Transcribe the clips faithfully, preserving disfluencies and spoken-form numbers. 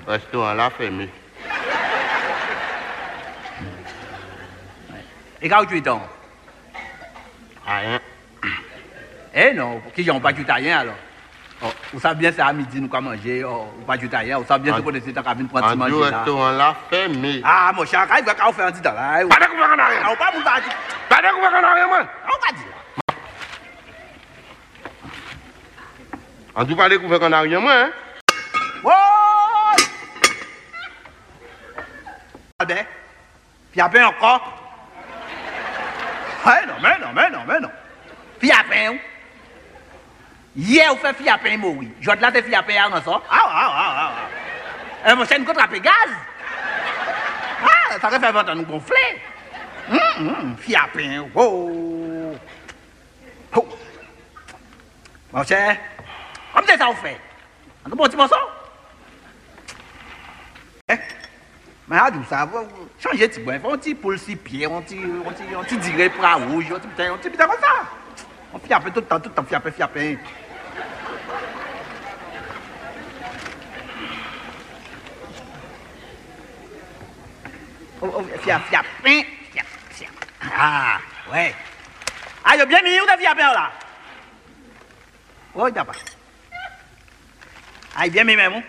Restaurant là fermé. Et quand tu es dans? Rien. Eh non, qui n'ont pas du rien alors? Oh, vous savez bien, c'est à midi, nous allons manger, oh, pas du rien. Vous savez bien, c'est qu'on décide de cabine pour manger. Le restaurant là fermé. Ah, mon cher, il va faire un petit temps là. Pas de couvert en rien. On pas vous dire. Pas de couvert en rien, moi. On va dire. En tout cas, les couverts en arrière, moi, hein? Oh! Albert, puis après encore? Ouais, non, mais non, mais non, mais non. Puis après, où? Hier, vous faites fiapin mourir. Je vais te laisser fiapin à ça. Ah, ah, ah, ah, ah. Et mon chien, contre gaz. Ah, ça va faire vingt nous gonfler. Hum, hum, fiapin, oh. Oh. Mon cher, comme c'est ça, vous faites? On a un petit morceau? Eh? Mais à tout ça, changer de petit point, on petit poule six pieds, on petit, on petit, on petit dirait bras rouge, on petit, on petit putain comme ça. On fiapin tout le temps, tout le temps, fiapin, fiapin. Oh, oh, fiapin, fiapin, fiapin. Ah, ouais. Ah, y'a bien mis où de fiapin là? Oh, il n'y a pas. Ah, il bien mis même.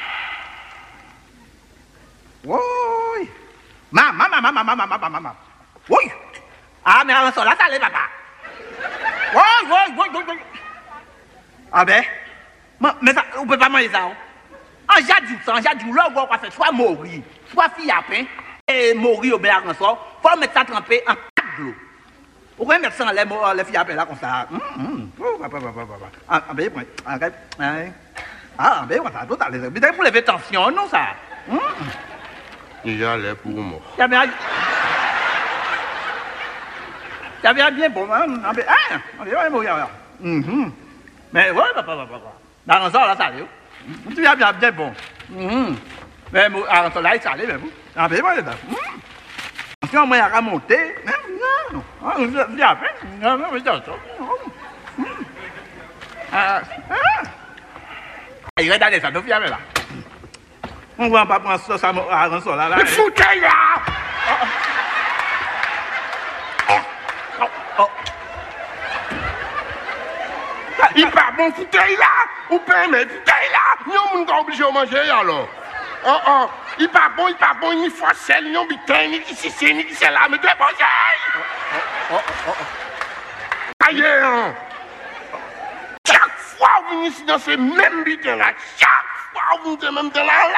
Oui. Maman, maman, maman, maman, maman, maman. Oui. Ah, mais on s'en là, ça allait, papa. Oui, oui, oui, oui, oui. Ah ben, mais ça, on ne peut pas manger ça. En jadou, en jadou, là, on va faire soit mourir, soit fiapin, et mourir au bien, il faut mettre ça trempé en quatre de l'eau. Vous pouvez mettre ça en l'air, les fiapin là, comme ça. Ah, ben, ah, ben, ça, tout à l'heure. Mais pour lever tension, non, ça. Il y a l'air pour moi. Il y a bien. Il y a bien bien bon. Ah, mais, ah, il y a bien. Mais, ouais, papa, papa. Dans ça, là, ça allait. Tu as bien bien bon. Mais, dans ça, là, ça allait, mais vous. Ah, ben, voilà. Si on m'a remonté, non, non, il y a bien. Non, non, mais ça. Ah, ah. Il va d'aller ça, donc il y a là. On va pas prendre ça, ça à ça là. Mais foutez là! Oh, oh. Il pas bon foutez là! Ou pas, mais foutez là! Nous, on est obligé de manger alors. Oh, oh. Il pas bon, il pas bon, ni fossel, ni bitin, ni ici, ni ici, là, mais tu es manger! Oh, oh, oh, oh. Aïe, hein! Chaque fois, vous venez ici dans ces mêmes bitins là, chaque fois, vous venez même dans la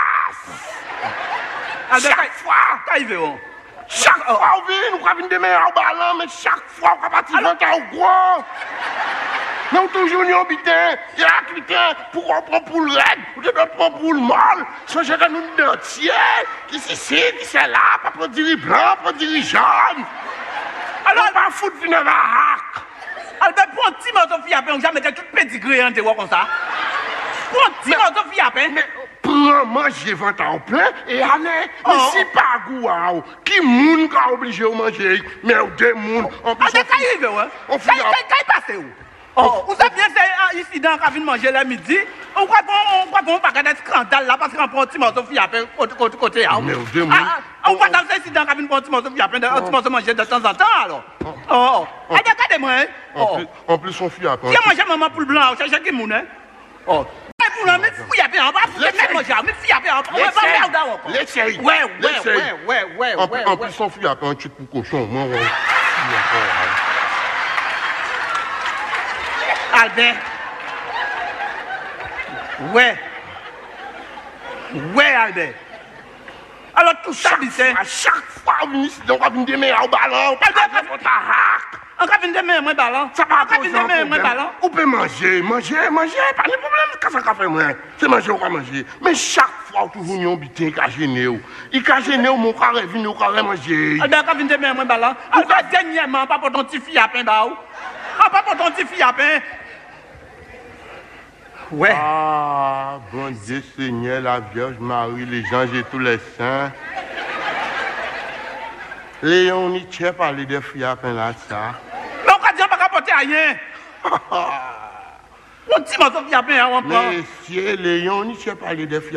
lasse! Chaque fois! Chaque fois, vous venez, nous avons des meilleurs ballons, mais chaque fois, on va partir vingt ans au gros! Nous toujours nous bitin, il y a quelqu'un pour on prend pour le raid, ou de prend pour le mal, sans gérer nous dentiers, qui c'est ci, qui c'est là, pas pour dire blanc, pas dire jaune. Alors, pas foutre venir à la hack. Albert, pour un petit morceau de fiapin, on jamais tout petit gréant de comme ça. Pour un petit morceau de fiapin. Mais prends manger vingt ans plein et allez, mais si pas goût, qui moun qui a obligé de manger, mais des moun, on peut. Ah, c'est arrivé, ouais. On fait. Qu'est-ce passé où? Oh, vous savez bien, c'est ici dans la cabine manger le midi. On croit qu'on ne va pas de scandale là parce qu'on prend un petit morceau de fiapin côté côté. Mais des moun. On croit que c'est ici dans la cabine prend un petit morceau de fiapin, un petit morceau manger de temps en temps alors. Oh, oh. Regardez-moi, hein. En plus, on fuit après. Si on mange maman poule blanc, on cherche qui moun, hein. Oh. Mais pour mais fiapin, on va même manger, mais fiapin, on va pas faire d'argent. L'essaye. Ouais, ouais, ouais, ouais, ouais, ouais. En plus, on fuit après un truc pour cochon. Moi, on Albert. Ouais. Ouais, Albert. Alors tout ça, c'est... À chaque fois, on va venir des meilleurs ballons. Albert, on va on va venir des meilleurs ballons. Ça va pas venir des meilleurs ballons. On peut manger, manger, manger. Pas de problème. Qu'est-ce qu'on fait, moi? C'est manger, on va manger. Mais chaque fois, toujours, nous, bitin, il a gêné. Il a gêné, mon carré, venu, on va manger. Albert, on va venir des meilleurs ballons. Albert, dernièrement, pas pour ton petit fille à pain, bah, pas pour ton petit fille à pain. Ouais. Ah, bon Dieu Seigneur, la Vierge Marie, les anges et tous les saints. Léon Nietzsche parlait de fiapin là, ça. Mais on va dire pas rapporter rien. On dit, mais on fiapin, on prend. Monsieur Léon Nietzsche parlait de fiapin.